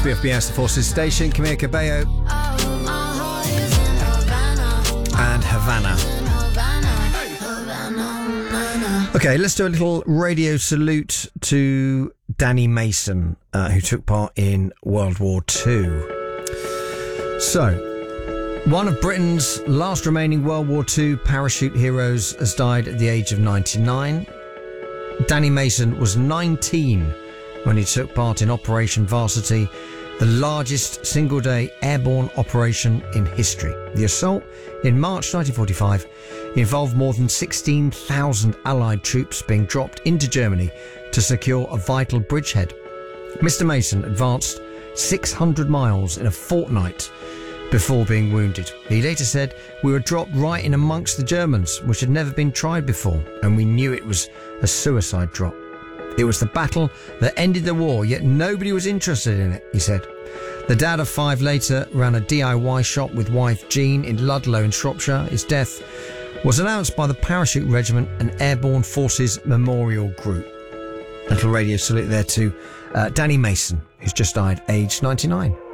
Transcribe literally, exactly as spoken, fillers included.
B F B S, the Forces Station, Camila Cabello and Havana. Okay, let's do a little radio salute to Danny Mason, uh, who took part in World War Two. So, one of Britain's last remaining World War Two parachute heroes has died at the age of ninety-nine. Danny Mason was nineteen when he took part in Operation Varsity, the largest single-day airborne operation in history. The assault in March nineteen forty-five involved more than sixteen thousand Allied troops being dropped into Germany to secure a vital bridgehead. Mister Mason advanced six hundred miles in a fortnight before being wounded. He later said, "We were dropped right in amongst the Germans, which had never been tried before, and we knew it was a suicide drop. It was the battle that ended the war, yet nobody was interested in it," he said. The dad of five later ran a D I Y shop with wife Jean in Ludlow in Shropshire. His death was announced by the Parachute Regiment and Airborne Forces Memorial Group. A little radio salute there to uh, Danny Mason, who's just died aged ninety-nine.